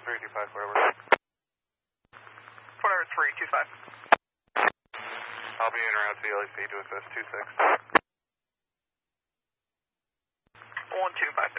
325, whatever. Whatever, 325. I'll be in around CLEC to assist 26. 125.